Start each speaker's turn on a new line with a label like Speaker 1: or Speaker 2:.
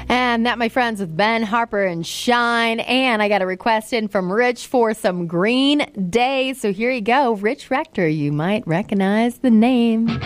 Speaker 1: And that, my friends, with Ben Harper and Shine. And I got a request in from Rich for some Green Day. So here you go. Rich Rector. You might recognize the name.